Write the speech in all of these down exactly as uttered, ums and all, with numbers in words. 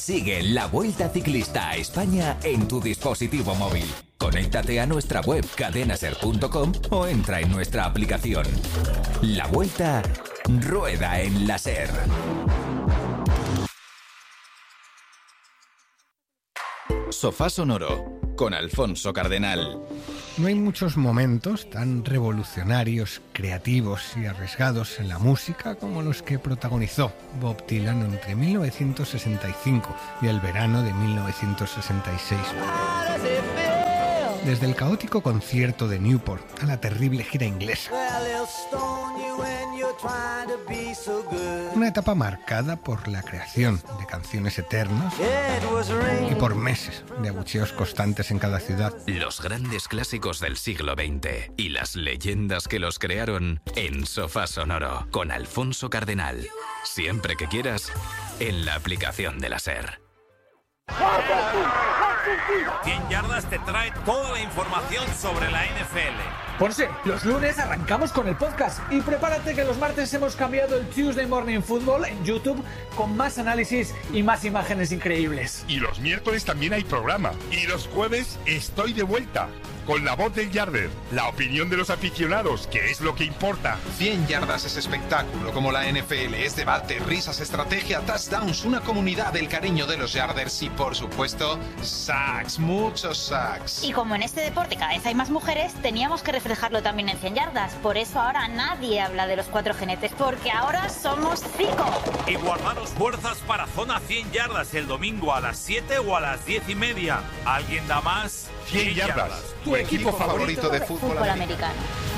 Sigue la Vuelta Ciclista a España en tu dispositivo móvil. Conéctate a nuestra web cadenaser punto com o entra en nuestra aplicación. La Vuelta rueda en la SER. Sofá Sonoro con Alfonso Cardenal. No hay muchos momentos tan revolucionarios, creativos y arriesgados en la música como los que protagonizó Bob Dylan entre mil novecientos sesenta y cinco y el verano de mil novecientos sesenta y seis. Desde el caótico concierto de Newport a la terrible gira inglesa. Una etapa marcada por la creación de canciones eternas y por meses de abucheos constantes en cada ciudad. Los grandes clásicos del siglo veinte y las leyendas que los crearon en Sofá Sonoro con Alfonso Cardenal. Siempre que quieras, en la aplicación de la SER. cien yardas te trae toda la información sobre la N F L. Ponce, los lunes arrancamos con el podcast y prepárate que los martes hemos cambiado el Tuesday Morning Football en YouTube con más análisis y más imágenes increíbles. Y los miércoles también hay programa. Y los jueves estoy de vuelta con la voz del Yarder, la opinión de los aficionados, que es lo que importa. cien yardas es espectáculo como la N F L, es debate, risas, estrategia, touchdowns, una comunidad del cariño de los Yarders y por supuesto sacks, muchos sacks. Y como en este deporte cada vez hay más mujeres, teníamos que reflejarlo también en cien yardas. Por eso ahora nadie habla de los cuatro jinetes, porque ahora somos cinco. Y guardaros fuerzas para Zona cien yardas el domingo a las siete o a las diez y media. ¿Alguien da más? cien yardas. Tu equipo favorito de fútbol, Fútbol americano.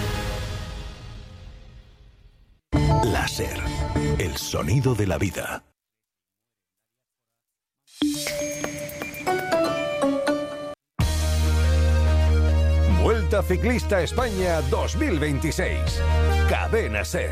La SER, el sonido de la vida. Vuelta Ciclista España dos mil veintiséis. Cadena SER.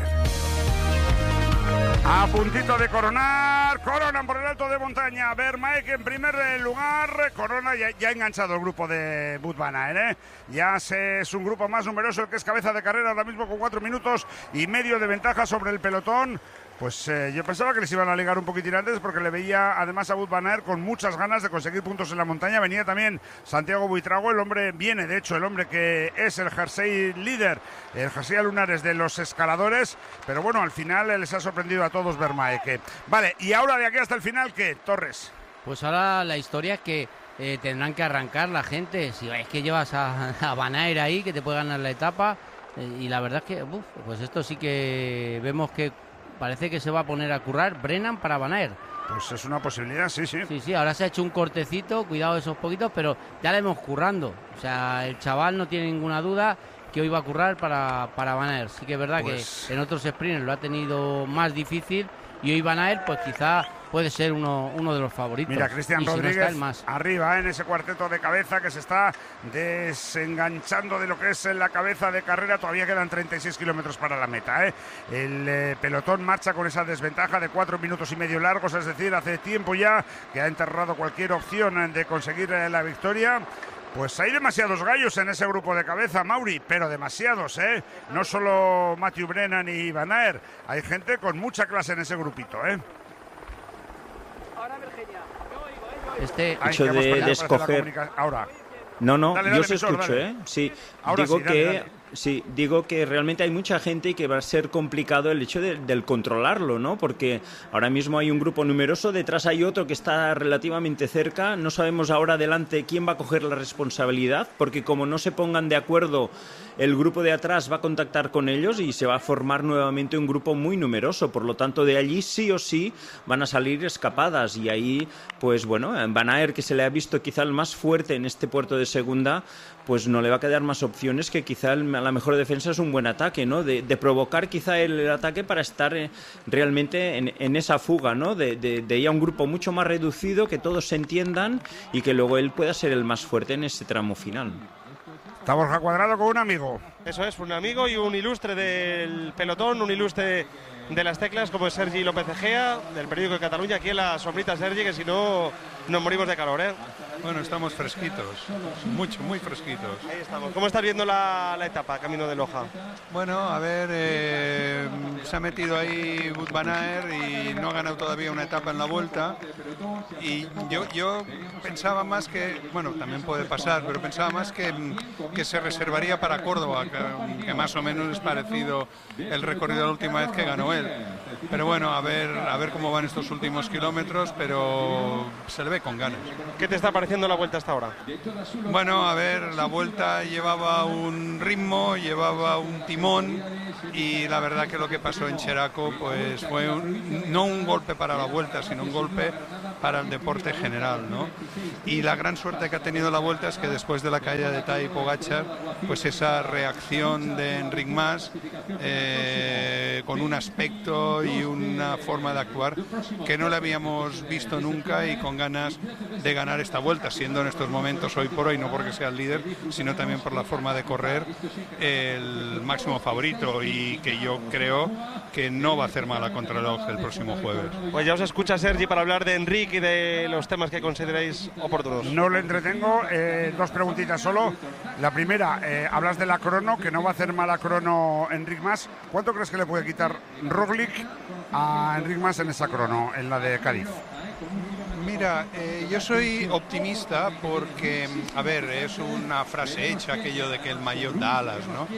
A puntito de coronar, coronan por el alto de montaña, Vermaek en primer lugar, corona, ya, ya ha enganchado el grupo de Wout van Aert, ¿eh? Ya se, es un grupo más numeroso el que es cabeza de carrera ahora mismo con cuatro minutos y medio de ventaja sobre el pelotón. Pues eh, yo pensaba que les iban a ligar un poquitín antes porque le veía además a Wout van Aert con muchas ganas de conseguir puntos en la montaña. Venía también Santiago Buitrago, el hombre viene, de hecho, el hombre que es el jersey líder, el jersey a lunares de los escaladores, pero bueno, al final les ha sorprendido a todos Vermaek. Vale, y ahora de aquí hasta el final, ¿qué, Torres? Pues ahora la historia es que eh, tendrán que arrancar la gente. Si es que llevas a, a Van Aert ahí, que te puede ganar la etapa, eh, y la verdad es que, uf, pues esto sí que vemos que parece que se va a poner a currar Brennan para Van Aert. Pues es una posibilidad, sí, sí. Sí, sí, ahora se ha hecho un cortecito, cuidado esos poquitos, pero ya le hemos currando. O sea, el chaval no tiene ninguna duda que hoy va a currar para, para Van Aert. Sí que es verdad pues... que en otros sprints lo ha tenido más difícil y hoy Van Aert pues quizá puede ser uno, uno de los favoritos. Mira, Cristian Rodríguez si no está el más. Arriba, ¿eh? En ese cuarteto de cabeza que se está desenganchando de lo que es la cabeza de carrera. Todavía quedan treinta y seis kilómetros para la meta, ¿eh? El eh, pelotón marcha con esa desventaja de cuatro minutos y medio largos, es decir, hace tiempo ya que ha enterrado cualquier opción de conseguir eh, la victoria. Pues hay demasiados gallos en ese grupo de cabeza, Mauri, pero demasiados, ¿eh? No solo Matthew Brennan y Van Aert, hay gente con mucha clase en ese grupito, ¿eh? Este hecho de, de escoger... Ahora. No, no, dale, yo dale, os emisor, escucho, dale. ¿eh? Sí, Ahora digo sí, dale, que... dale. Sí, digo que realmente hay mucha gente y que va a ser complicado el hecho de, del controlarlo, ¿no? Porque ahora mismo hay un grupo numeroso, detrás hay otro que está relativamente cerca, no sabemos ahora adelante quién va a coger la responsabilidad, porque como no se pongan de acuerdo, el grupo de atrás va a contactar con ellos y se va a formar nuevamente un grupo muy numeroso, por lo tanto de allí sí o sí van a salir escapadas y ahí, pues bueno, Van Aert, que se le ha visto quizá el más fuerte en este puerto de segunda, pues no le va a quedar más opciones que quizá el, la mejor defensa es un buen ataque, ¿no? De, de provocar quizá el, el ataque para estar eh, realmente en, en esa fuga, ¿no? De, de, de ir a un grupo mucho más reducido, que todos se entiendan y que luego él pueda ser el más fuerte en ese tramo final. Está Borja Cuadrado con un amigo. Eso es, un amigo y un ilustre del pelotón, un ilustre de las teclas como es Sergi López Egea, del periódico de Cataluña, aquí en la sombrita, Sergi, que si no nos morimos de calor, ¿eh? Bueno, estamos fresquitos, mucho, muy fresquitos. Ahí estamos. ¿Cómo estás viendo la, la etapa, camino de Loja? Bueno, a ver, eh, se ha metido ahí Wout van Aert y no ha ganado todavía una etapa en la Vuelta. Y yo, yo pensaba más que, bueno, también puede pasar, pero pensaba más que, que se reservaría para Córdoba, que, que más o menos es parecido el recorrido de la última vez que ganó él. Pero bueno, a ver, a ver cómo van estos últimos kilómetros, pero se le ve con ganas. ¿Qué te está pareciendo la Vuelta hasta ahora? Bueno, a ver, la Vuelta llevaba un ritmo, llevaba un timón y la verdad que lo que pasó en Cheraco pues fue un, no un golpe para la Vuelta, sino un golpe para el deporte general, ¿no? Y la gran suerte que ha tenido la Vuelta es que después de la caída de Tadej Pogačar, pues esa reacción de Enric Mas eh, con un aspecto y una forma de actuar que no le habíamos visto nunca y con ganas de ganar esta Vuelta, siendo en estos momentos hoy por hoy, no porque sea el líder, sino también por la forma de correr, el máximo favorito y que yo creo que no va a hacer mala contrarreloj el próximo jueves. Pues ya os escucha Sergi para hablar de Enric y de los temas que consideráis oportunos. No le entretengo, eh, dos preguntitas solo. La primera, eh, hablas de la crono, que no va a hacer mala crono Enric Mas. ¿Cuánto crees que le puede quitar Roglic a Enric Mas en esa crono, en la de Cádiz? Mira, eh, yo soy optimista porque, a ver, es una frase hecha aquello de que el maillot da alas, ¿no?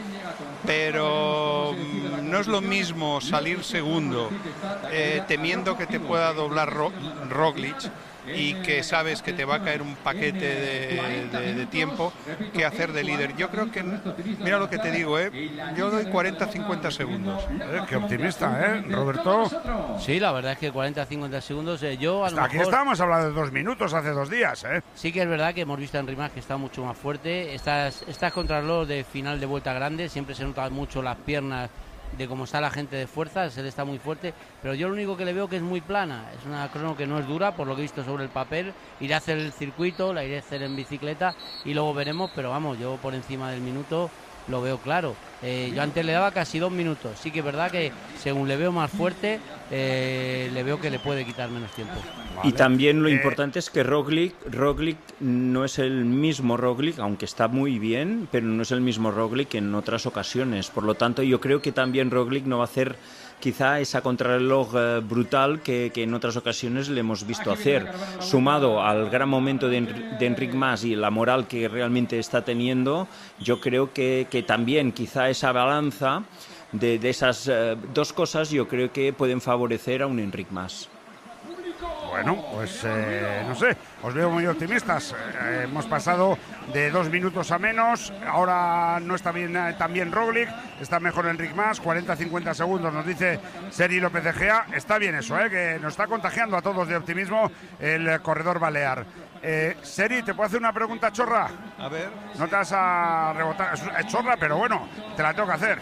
Pero mm, no es lo mismo salir segundo eh, temiendo que te pueda doblar Ro Roglic y que sabes que te va a caer un paquete de, de, de tiempo que hacer de líder. Yo creo que, mira lo que te digo, ¿eh? Yo doy cuarenta a cincuenta segundos. Eh, qué optimista, ¿eh, Roberto? Sí, la verdad es que cuarenta a cincuenta segundos, eh, yo a Hasta lo aquí mejor... estábamos hablando de dos minutos hace dos días, ¿eh? Sí que es verdad que hemos visto a Enric Mas que está mucho más fuerte. Estas, estas contrarreloj de final de Vuelta grande siempre se notan mucho las piernas de cómo está la gente de fuerzas, él está muy fuerte, pero yo lo único que le veo que es muy plana, es una crono que no es dura, por lo que he visto sobre el papel, iré a hacer el circuito, la iré a hacer en bicicleta y luego veremos, pero vamos, yo por encima del minuto lo veo claro. Eh, yo antes le daba casi dos minutos, sí que es verdad que según le veo más fuerte, eh, le veo que le puede quitar menos tiempo. Vale. Y también lo eh... importante es que Roglic, Roglic no es el mismo Roglic, aunque está muy bien, pero no es el mismo Roglic en otras ocasiones. Por lo tanto, yo creo que también Roglic no va a hacer quizá esa contrarreloj eh, brutal que, que en otras ocasiones le hemos visto hacer. Sumado al gran momento de, Enri de Enric Mas y la moral que realmente está teniendo, yo creo que, que también quizá esa balanza de, de esas eh, dos cosas yo creo que pueden favorecer a un Enric Mas. Bueno, pues eh, no sé, os veo muy optimistas. Eh, hemos pasado de dos minutos a menos, ahora no está bien eh, tan bien Roglic, está mejor Enric Mas, cuarenta a cincuenta segundos, nos dice Sergi López Egea. Está bien eso, eh, que nos está contagiando a todos de optimismo el eh, corredor balear. Eh, Seri, ¿te puedo hacer una pregunta chorra? A ver. No te vas a rebotar, es, es chorra, pero bueno, te la tengo que hacer.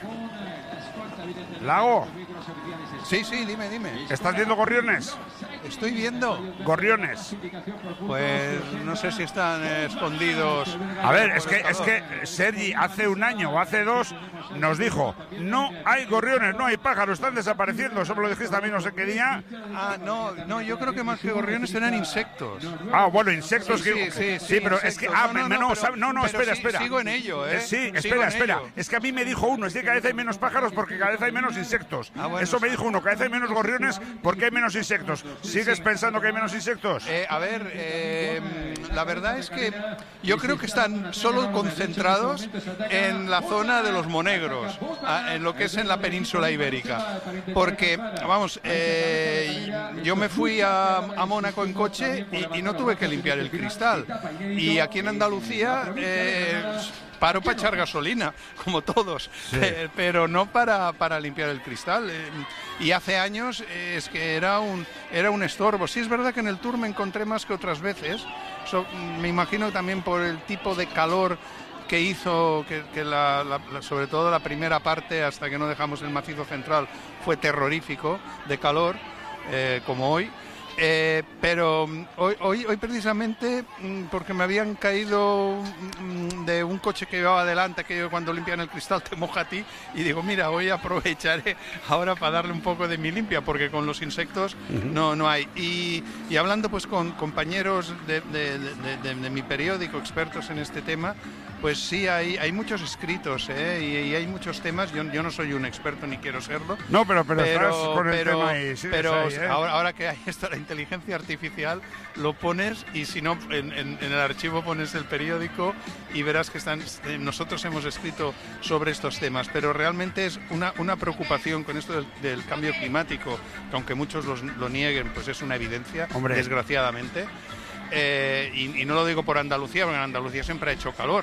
Lago. Sí, sí, dime, dime. ¿Estás viendo gorriones? Estoy viendo. Gorriones. Pues no sé si están escondidos. A ver, es que, es que Sergi hace un año o hace dos nos dijo, no hay gorriones, no hay pájaros, están desapareciendo. Eso me lo dijiste a mí no sé qué día. Ah, no, no, yo creo que más que gorriones eran insectos. Ah, bueno, insectos sí, que... Sí, sí, sí, sí pero insectos. es que... Ah, no, no, no, pero, no, no, espera, sí, espera. Sigo en ello, ¿eh? eh sí, sigo espera, espera. Ello. Es que a mí me dijo uno, es que cada vez hay menos pájaros porque cada vez hay menos insectos. Ah, bueno, Eso me dijo uno, cada vez hay menos gorriones porque hay menos insectos. ¿Sigues sí. pensando que hay menos insectos? Eh, a ver, eh, la verdad es que yo creo que están solo concentrados en la zona de los monegros, en lo que es en la península ibérica. Porque, vamos, eh, yo me fui a, a Mónaco en coche y, y no tuve que limpiar el cristal. Y aquí en Andalucía... Eh, paro para echar gasolina, como todos, sí. eh, pero no para, para limpiar el cristal. Eh, y hace años eh, es que era un, era un estorbo. Sí es verdad que en el Tour me encontré más que otras veces, so, me imagino también por el tipo de calor que hizo, que, que la, la, sobre todo la primera parte, hasta que no dejamos el macizo central, fue terrorífico de calor, eh, como hoy. Eh, pero hoy, hoy, hoy precisamente, porque me habían caído de un coche que llevaba adelante, que cuando limpian el cristal te moja a ti, y digo, mira, hoy aprovecharé ahora para darle un poco de mi limpia, porque con los insectos uh-huh. no, no hay. Y, y hablando pues con compañeros de, de, de, de, de mi periódico, expertos en este tema, pues sí, hay, hay muchos escritos, ¿eh? y, y hay muchos temas. Yo, yo no soy un experto ni quiero serlo. No, pero, pero, pero estás con el pero, tema ahí. Sí, pero ahí, ¿eh? ahora, ahora que hay esto, la inteligencia artificial, lo pones y si no, en, en, en el archivo pones el periódico y verás que están, nosotros hemos escrito sobre estos temas, pero realmente es una, una preocupación con esto del, del cambio climático, que aunque muchos los, lo nieguen, pues es una evidencia, Hombre. desgraciadamente. Eh, y, y no lo digo por Andalucía, porque en Andalucía siempre ha hecho calor,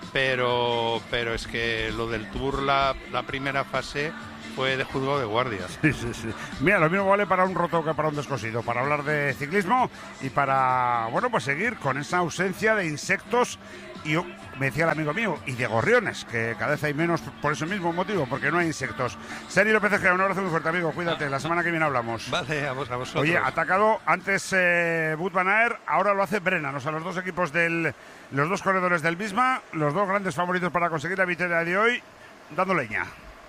pero, pero es que lo del Tour, la, la primera fase fue de juzgado de guardia. Sí, sí, sí. Mira, lo mismo vale para un roto que para un descosido, para hablar de ciclismo y para, bueno, pues seguir con esa ausencia de insectos y, me decía el amigo mío, y de gorriones, que cada vez hay menos por ese mismo motivo, porque no hay insectos. Sergio López Egea, un abrazo muy fuerte, amigo, cuídate, la semana que viene hablamos. Vale, a, vos, a vosotros. Oye, atacado antes eh, Wout van Aert, ahora lo hace Brennan, o sea, los dos equipos del, los dos corredores del Visma, los dos grandes favoritos para conseguir la victoria de hoy, dando leña.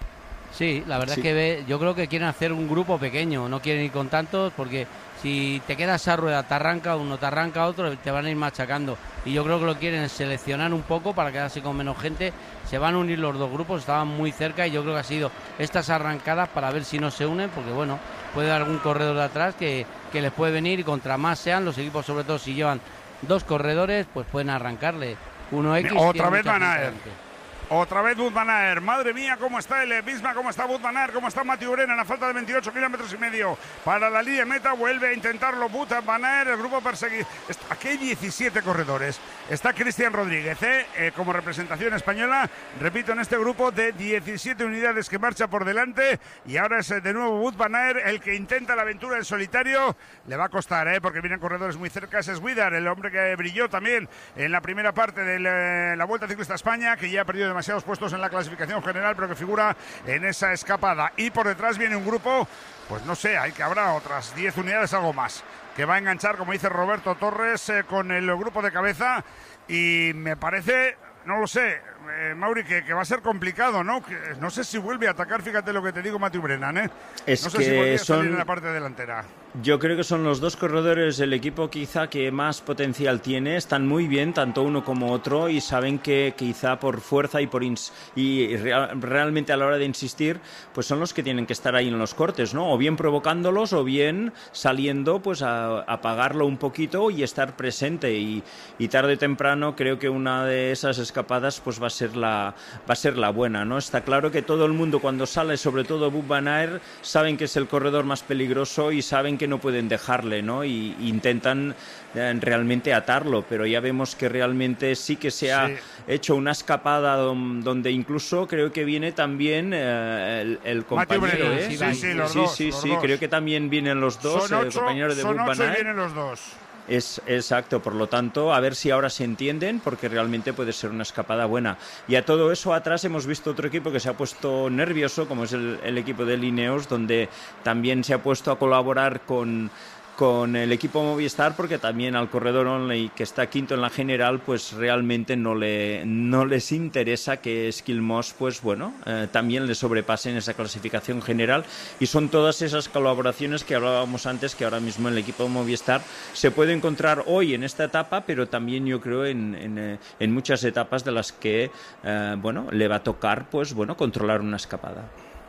Sí, la verdad sí. es que ve, yo creo que quieren hacer un grupo pequeño, no quieren ir con tantos, porque si te quedas a rueda, te arranca uno, te arranca otro, te van a ir machacando. Y yo creo que lo quieren seleccionar un poco para quedarse con menos gente. Se van a unir los dos grupos, estaban muy cerca y yo creo que ha sido estas arrancadas para ver si no se unen, porque bueno, puede haber algún corredor de atrás que, que les puede venir y contra más sean los equipos, sobre todo si llevan dos corredores, pues pueden arrancarle. Uno X. Otra vez Van Aert. Otra vez Wout van Aert, madre mía, cómo está el Visma, cómo está Wout van Aert, cómo está Mathieu Brennan a falta de veintiocho kilómetros y medio para la línea de meta, vuelve a intentarlo Wout van Aert, el grupo perseguido. Aquí hay diecisiete corredores, está Cristian Rodríguez, ¿eh? Eh, como representación española, repito, en este grupo de diecisiete unidades que marcha por delante, y ahora es de nuevo Wout van Aert el que intenta la aventura en solitario, le va a costar, ¿eh? Porque vienen corredores muy cerca, es Swider, el hombre que brilló también en la primera parte de la, la Vuelta Ciclista a España, que ya ha perdido demasiado demasiados puestos en la clasificación general, pero que figura en esa escapada. Y por detrás viene un grupo, pues no sé, hay que habrá otras diez unidades, algo más, que va a enganchar, como dice Roberto Torres, eh, con el grupo de cabeza. Y me parece, no lo sé, eh, Mauri, que, que va a ser complicado, ¿no? Que, no sé si vuelve a atacar, fíjate lo que te digo, Mathieu Brennan, ¿eh? Es no sé que si vuelve a son... salir en la parte delantera. Yo creo que son los dos corredores del equipo quizá que más potencial tiene, están muy bien tanto uno como otro y saben que quizá por fuerza y por ins y real, realmente a la hora de insistir, pues son los que tienen que estar ahí en los cortes, ¿no? O bien provocándolos o bien saliendo pues a, a pagarlo un poquito y estar presente y, y tarde o temprano creo que una de esas escapadas pues va a ser la va a ser la buena, ¿no? Está claro que todo el mundo cuando sale, sobre todo Wout van Aert, saben que es el corredor más peligroso y saben que que no pueden dejarle, ¿no? Y, y intentan eh, realmente atarlo, pero ya vemos que realmente sí que se ha sí. hecho una escapada don, donde incluso creo que viene también eh, el, el compañero, ¿eh? Sí, sí, sí, los sí, dos, sí, los sí dos. creo que también vienen los dos, son ocho, el compañero de son Wout van ocho y Aert. vienen los dos. Es exacto, por lo tanto, a ver si ahora se entienden, porque realmente puede ser una escapada buena. Y a todo eso atrás hemos visto otro equipo que se ha puesto nervioso, como es el, el equipo de Ineos, donde también se ha puesto a colaborar con con el equipo Movistar, porque también al corredor Onley, que está quinto en la general, pues realmente no le no les interesa que Skilmos, pues bueno, eh, también le sobrepase en esa clasificación general, y son todas esas colaboraciones que hablábamos antes, que ahora mismo el equipo Movistar se puede encontrar hoy en esta etapa, pero también yo creo en, en, en muchas etapas de las que, eh, bueno, le va a tocar, pues bueno, controlar una escapada.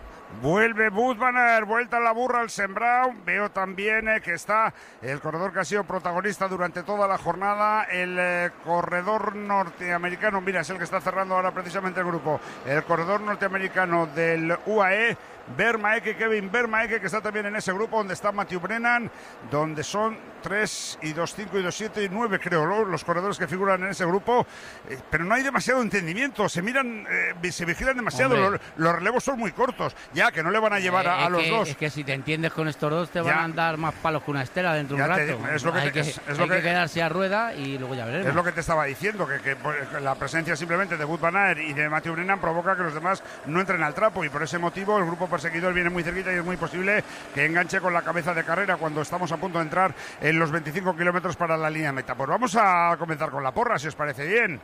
Vuelve Wout van Aert, vuelta a la burra al sembrado. Veo también eh, que está el corredor que ha sido protagonista durante toda la jornada, el eh, corredor norteamericano. Mira, es el que está cerrando ahora precisamente el grupo. El corredor norteamericano del U A E, Vermaeke, Kevin Vermaeke, que está también en ese grupo donde está Mathieu Brennan, donde son tres y dos, cinco y dos, siete y nueve, creo, ¿no? Los corredores que figuran en ese grupo, eh, pero no hay demasiado entendimiento, se miran, eh, se vigilan demasiado, los, los relevos son muy cortos, ya que no le van a llevar a, eh, a los que, dos. Es que si te entiendes con estos dos te ya. van a dar más palos que una estela dentro de un rato. Te, es lo que hay te, que, es, es hay lo que, que quedarse a rueda y luego ya veremos. Es lo que te estaba diciendo, que, que la presencia simplemente de Wout van Aert y de Mathieu Brennan provoca que los demás no entren al trapo, y por ese motivo el grupo perseguidor viene muy cerquita y es muy posible que enganche con la cabeza de carrera cuando estamos a punto de entrar en los veinticinco kilómetros para la línea de meta. Pues vamos a comenzar con la porra, si os parece bien.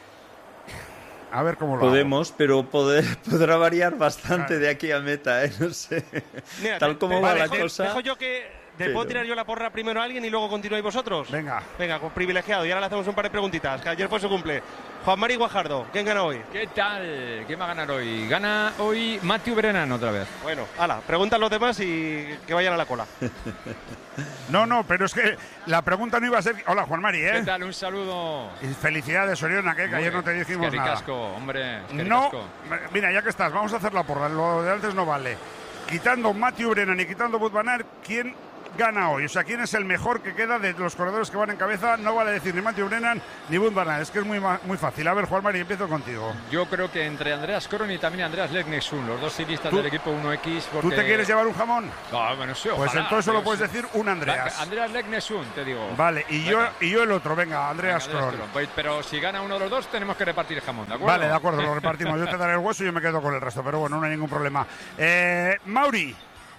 A ver cómo lo Podemos, hago. pero poder, podrá variar bastante claro. de aquí a meta, ¿eh? No sé. Mira, Tal como te, va vale, la dejo, cosa... Dejo yo que... ¿Te pero... puedo tirar yo la porra primero a alguien y luego continuáis vosotros? Venga. Venga, con privilegiado. Y ahora le hacemos un par de preguntitas, que ayer fue su cumple. Juan Mari Guajardo, ¿quién gana hoy? ¿Qué tal? ¿Quién va a ganar hoy? Gana hoy Matthew Brennan otra vez. Bueno, ala, preguntan los demás y que vayan a la cola. No, no, pero es que la pregunta no iba a ser... Hola, Juan Mari, ¿eh? ¿Qué tal? Un saludo. Y felicidades, Oriona, que, que ayer no te dijimos es que nada. ricasco, hombre. Es que no, ricasco. Mira, ya que estás, vamos a hacer la porra. Lo de antes no vale. Quitando Matthew Brennan y quitando Wout van Aert, ¿quién gana hoy? O sea, ¿quién es el mejor que queda de los corredores que van en cabeza? No vale decir ni Matthew Brennan ni Wout van Aert, es que es muy, muy fácil. A ver, Juan Mari, empiezo contigo. Yo creo que entre Andreas Kron y también Andreas Leknesund, los dos ciclistas del equipo uno equis. Porque... ¿Tú te quieres llevar un jamón? No, bueno, sí, pues ojalá, entonces solo pero puedes sí. decir un Andreas. Andreas Leknesund, te digo. Vale, y yo, y yo el otro, venga, Andreas Kron. Pues, pero si gana uno de los dos, tenemos que repartir el jamón, ¿de acuerdo? Vale, de acuerdo, lo repartimos. Yo te daré el hueso y yo me quedo con el resto, pero bueno, no hay ningún problema. Eh, Mauri.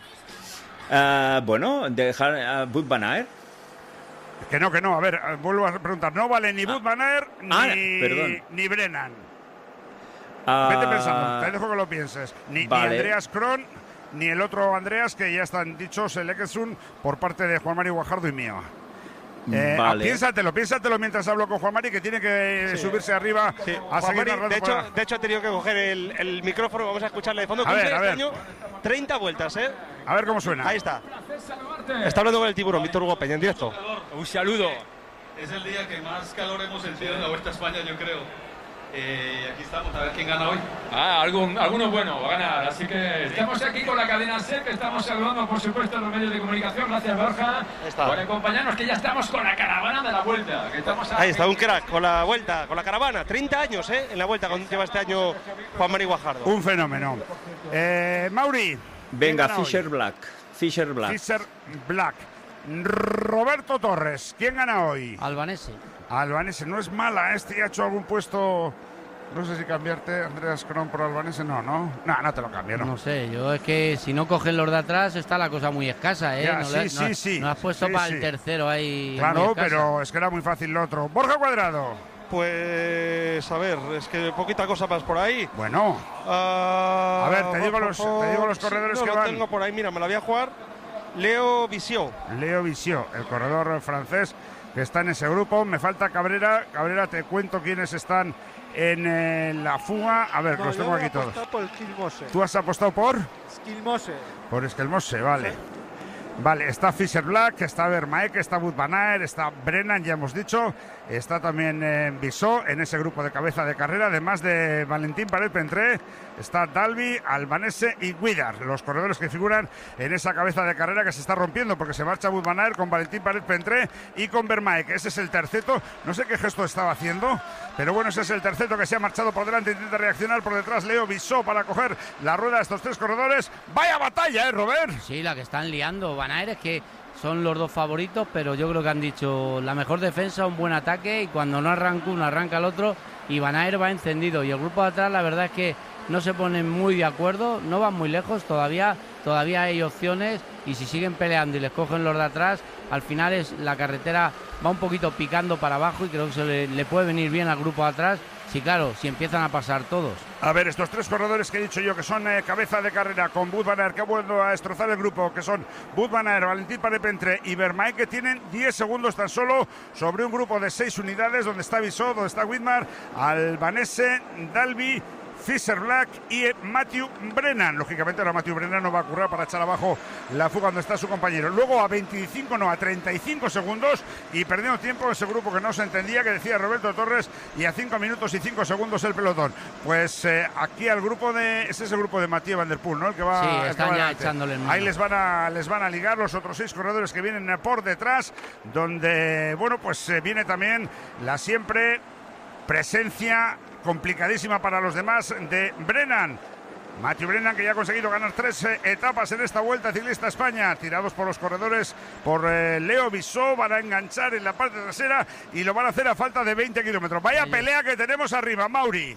Uh, bueno, dejar a uh, Wout van Aert. Que no, que no, a ver, vuelvo a preguntar. No vale ni Wout van Aert ni, ah, perdón. ni Brennan. Uh, Vete pensando, te dejo que lo pienses. Ni, vale. ni Andreas Kron, ni el otro Andreas, que ya están dichos, el Leknesund, por parte de Juan Mari Guajardo y mío. Eh, vale. Piénsatelo, piénsatelo mientras hablo con Juan Mari, que tiene que sí. subirse arriba sí. a seguir Mari, de, hecho, para... de hecho, ha tenido que coger el, el micrófono. Vamos a escucharle de fondo. A ver, este a ver. año treinta vueltas, ¿eh? A ver cómo suena. Ahí está. Está hablando con el tiburón, Víctor Hugo Peña, en directo. Un saludo. Es el día que más calor hemos sentido en la Vuelta a España, yo creo. Eh, aquí estamos, a ver quién gana hoy. Ah, algún, alguno bueno va a ganar, así que estamos aquí con la cadena SER, que estamos saludando por supuesto a los medios de comunicación. Gracias, Borja, por acompañarnos, que ya estamos con la caravana de la Vuelta. Que estamos Ahí está, un crack, con la Vuelta, con la caravana. treinta años, ¿eh? En la Vuelta, con, lleva este año Juan Mari Guajardo. Un fenómeno. Eh, Mauri. Venga, Fisher hoy? Black. Fisher Black. Fisher Black. Roberto Torres, ¿quién gana hoy? Albanese. Albanese, no es mala, este ha hecho algún puesto, no sé si cambiarte Andreas Kron por Albanese, no, no, no, no te lo cambio, no. No sé, yo es que si no cogen los de atrás está la cosa muy escasa, ¿eh? Ya, no sí, le, sí, no, sí. No has puesto sí, para sí. el tercero ahí. Claro, pero es que era muy fácil lo otro. Borja Cuadrado. Pues, a ver, es que poquita cosa más por ahí. Bueno. Uh, a ver, te digo los, te digo los corredores sí, no, que lo van. tengo por ahí, mira, me la voy a jugar. Leo Visiot. Leo Visiot, el corredor francés que está en ese grupo. Me falta Cabrera. Cabrera, te cuento quiénes están en eh, la fuga. A ver, no, los tengo aquí todos. Por Skilmose. ¿Tú has apostado por? Skilmose. Por Skilmose, vale. Sí. Vale, está Fisher Black, está Vermaek, está Wout van Aert, está Brennan, ya hemos dicho. Está también eh, Bissot en ese grupo de cabeza de carrera, además de Valentín Paret-Pentré. Está Dalby, Albanese y Guidar, los corredores que figuran en esa cabeza de carrera que se está rompiendo porque se marcha Wout van Aert con Valentín Paret-Pentré y con Vermaek. Ese es el terceto, no sé qué gesto estaba haciendo, pero bueno, ese es el terceto que se ha marchado por delante, intenta reaccionar por detrás Leo Bissot para coger la rueda de estos tres corredores. ¡Vaya batalla, eh, Robert! Sí, la que están liando Van Aert, es que son los dos favoritos, pero yo creo que han dicho la mejor defensa, un buen ataque, y cuando no arranca uno, arranca el otro, y Van Aert va encendido, y el grupo de atrás la verdad es que no se ponen muy de acuerdo, no van muy lejos, todavía, todavía hay opciones, y si siguen peleando y les cogen los de atrás, al final es la carretera va un poquito picando para abajo, y creo que se le, le puede venir bien al grupo de atrás. Sí, claro, si empiezan a pasar todos. A ver, estos tres corredores que he dicho yo, que son eh, cabeza de carrera con Wout van Aert, que ha vuelto a destrozar el grupo, que son Wout van Aert, Valentín Paret-Pentré y Vermaek, que tienen diez segundos tan solo sobre un grupo de seis unidades, donde está Bissot, donde está Widmar, Albanese, Dalby, Fisher Black y Matthew Brennan. Lógicamente ahora Matthew Brennan no va a currar para echar abajo la fuga donde está su compañero. Luego a veinticinco, no, a treinta y cinco segundos y perdiendo tiempo ese grupo que no se entendía, que decía Roberto Torres, y a cinco minutos y cinco segundos el pelotón. Pues eh, aquí al grupo de... Ese es el grupo de Mathieu Van Der Poel, ¿no? El que va, sí, el están que va ya adelante. echándole el Ahí les van, a, les van a ligar los otros seis corredores que vienen por detrás, donde, bueno, pues eh, viene también la siempre presencia complicadísima para los demás de Brennan. Matthew Brennan, que ya ha conseguido ganar tres eh, etapas en esta Vuelta Ciclista a España, tirados por los corredores por eh, Leo Bissot, van a enganchar en la parte trasera y lo van a hacer a falta de veinte kilómetros. Vaya pelea que tenemos arriba, Mauri.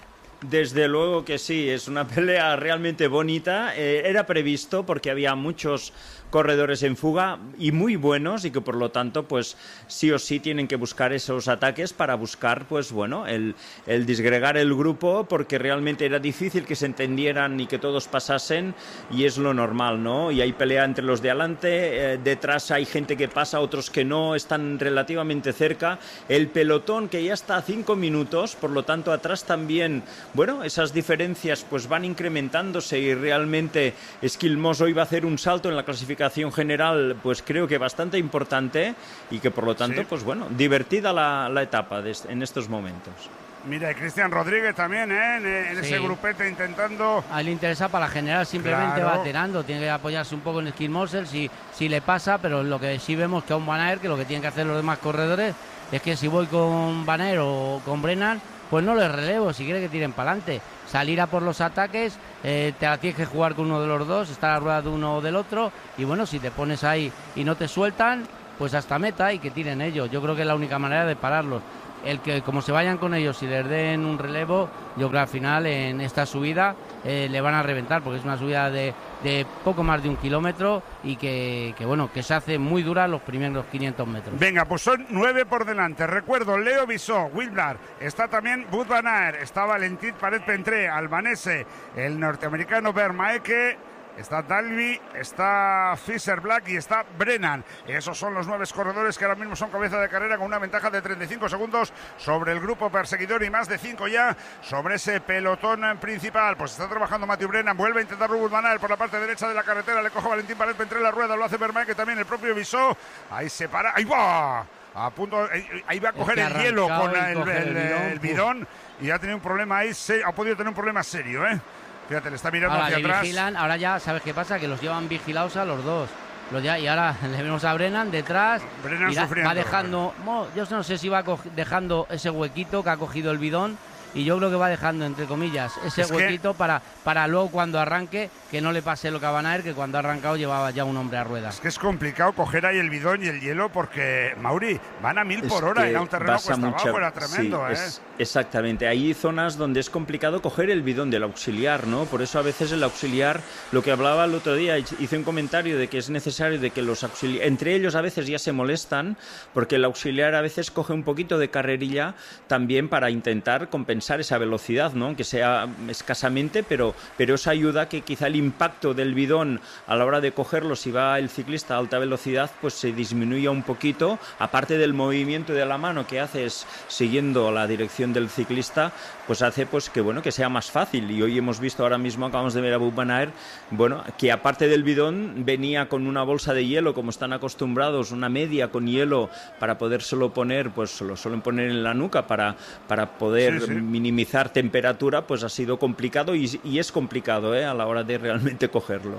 Desde luego que sí, es una pelea realmente bonita. Eh, era previsto porque había muchos corredores en fuga y muy buenos y que por lo tanto pues sí o sí tienen que buscar esos ataques para buscar pues bueno el, el disgregar el grupo, porque realmente era difícil que se entendieran y que todos pasasen, y es lo normal, ¿no? Y hay pelea entre los de adelante, eh, detrás hay gente que pasa, otros que no, están relativamente cerca, el pelotón que ya está a cinco minutos, por lo tanto atrás también, bueno, esas diferencias pues van incrementándose y realmente Esquilmos hoy va a hacer un salto en la clasificación general, pues creo que bastante importante, y que por lo tanto, sí. pues bueno, divertida la, la etapa de, en estos momentos. Mira, y Cristian Rodríguez también, ¿eh? En, en sí. ese grupete intentando... A él le interesa para la general, simplemente claro. va tirando, tiene que apoyarse un poco en Esquilmosel si, si le pasa, pero lo que sí vemos que a un Van Aert, que lo que tienen que hacer los demás corredores es que si voy con Van Aert o con Brennan, pues no les relevo, si quiere que tiren para adelante, salir a por los ataques, eh, te la tienes que jugar con uno de los dos, está la rueda de uno o del otro, y bueno, si te pones ahí y no te sueltan, pues hasta meta y que tiren ellos. Yo creo que es la única manera de pararlos. El que como se vayan con ellos y les den un relevo, yo creo que al final en esta subida eh, le van a reventar, porque es una subida de, de poco más de un kilómetro y que, que bueno, que se hace muy dura los primeros quinientos metros. Venga, pues son nueve por delante. Recuerdo, Leo Bissó, Wilblar, está también Wout van Aert, está Valentin Paret-Pentré, albanese, el norteamericano Vermaeke, está Dalby, está Fischer Black y está Brennan. Esos son los nueve corredores que ahora mismo son cabeza de carrera, con una ventaja de treinta y cinco segundos sobre el grupo perseguidor y más de cinco ya sobre ese pelotón principal. Pues está trabajando Matthew Brennan, vuelve a intentar Wout van Aert por la parte derecha de la carretera, le coge Valentin Paret-Pentré la rueda, lo hace Vermaeke, también el propio Bissó. Ahí se para, ahí va. A punto, ahí va a coger el hielo con el, el, el, el bidón y ha tenido un problema ahí, ha podido tener un problema serio, ¿eh? Fíjate, le está mirando ahora hacia le atrás. Vigilan, ahora ya, ¿sabes qué pasa? Que los llevan vigilados a los dos. Los ya, y ahora le vemos a Brennan detrás. Brennan y la, sufriendo. Va dejando, bueno, yo no sé si va dejando ese huequito que ha cogido el bidón. Y yo creo que va dejando, entre comillas, ese es huequito que... para, para luego cuando arranque, que no le pase lo que a Van Aert, que cuando ha arrancado llevaba ya un hombre a ruedas. Es que es complicado coger ahí el bidón y el hielo, porque, Mauri, van a mil por hora en un terreno cuesta mucha... abajo, era tremendo, sí, ¿eh? Es, exactamente, hay zonas donde es complicado coger el bidón del auxiliar, ¿no? Por eso a veces el auxiliar, lo que hablaba el otro día, hice un comentario de que es necesario de que los auxiliares, entre ellos a veces ya se molestan, porque el auxiliar a veces coge un poquito de carrerilla también para intentar compensar esa velocidad, ¿no? Que sea escasamente, pero, pero eso ayuda a que quizá el impacto del bidón a la hora de cogerlo, si va el ciclista a alta velocidad, pues se disminuya un poquito, aparte del movimiento de la mano que haces siguiendo la dirección del ciclista, pues hace pues que bueno, que sea más fácil. Y hoy hemos visto, ahora mismo acabamos de ver a Wout van Aert, bueno, que aparte del bidón venía con una bolsa de hielo, como están acostumbrados, una media con hielo para podérselo poner, pues lo suelen poner en la nuca para, para poder sí, sí. minimizar temperatura, pues ha sido complicado y, y es complicado ¿eh? a la hora de realmente cogerlo.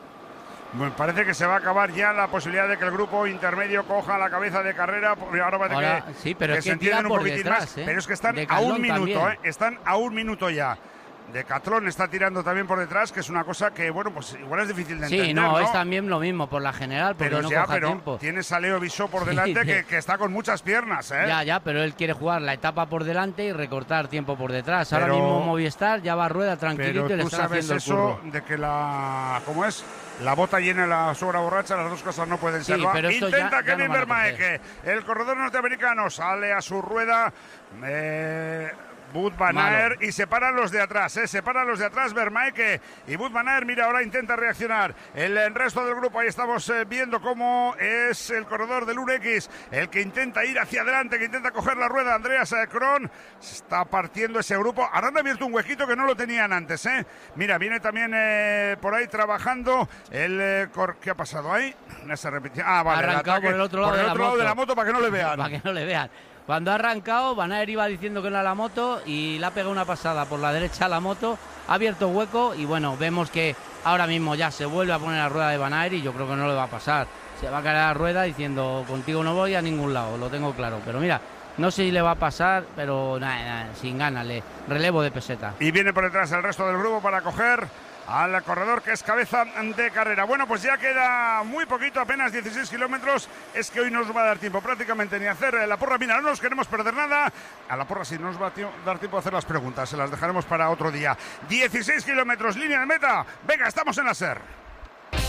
Bueno, parece que se va a acabar ya la posibilidad de que el grupo intermedio coja la cabeza de carrera. Ahora parece Ahora, que, sí, pero que es se que entienden un poquitín detrás, más. ¿eh? Pero es que están de a un minuto, también. ¿eh? Están a un minuto ya. Decathlon está tirando también por detrás, que es una cosa que, bueno, pues igual es difícil de sí, entender, no, ¿no? es también lo mismo por la general, porque pero no ya, coja pero tiempo. Tienes a Leo Bissó por delante sí, que, que está con muchas piernas, ¿eh? Ya, ya, pero él quiere jugar la etapa por delante y recortar tiempo por detrás. Pero, ahora mismo Movistar ya va a rueda tranquilito y le están haciendo el curro. De que la... ¿Cómo es? La bota llena y la sobra borracha, las dos cosas no pueden sí, ser. Pero Intenta ya, Kevin ya no Vermaeke, el corredor norteamericano, sale a su rueda. Eh... Wout van Aert y se paran los de atrás, ¿eh? se paran los de atrás, Vermaeke y Wout van Aert, mira, ahora intenta reaccionar el, el resto del grupo, ahí estamos eh, viendo cómo es el corredor del U N X, el que intenta ir hacia adelante, que intenta coger la rueda, Andreas Kron, se está partiendo ese grupo, ahora han abierto un huequito que no lo tenían antes, ¿eh? Mira, viene también eh, por ahí trabajando el, eh, cor... ¿qué ha pasado ahí? No se repitió, ah, vale, el ataque, por el otro lado, por el de, otro la lado de la moto para que no le vean. Para que no le vean. Cuando ha arrancado, Van Aert iba diciendo que no era la moto y le ha pegado una pasada por la derecha a la moto, ha abierto hueco y bueno, vemos que ahora mismo ya se vuelve a poner la rueda de Van Aert y yo creo que no le va a pasar. Se va a caer a la rueda diciendo, contigo no voy a ningún lado, lo tengo claro. Pero mira, No sé si le va a pasar, pero nada, nada, sin ganas, le relevo de peseta. Y viene por detrás el resto del grupo para coger al corredor que es cabeza de carrera. Bueno, pues ya queda muy poquito, apenas dieciséis kilómetros. Es que hoy no nos va a dar tiempo prácticamente ni a hacer la porra. Mira, no nos queremos perder nada. A la porra sí no nos va a dar tiempo a hacer las preguntas. Se las dejaremos para otro día. dieciséis kilómetros, línea de meta. Venga, estamos en la SER.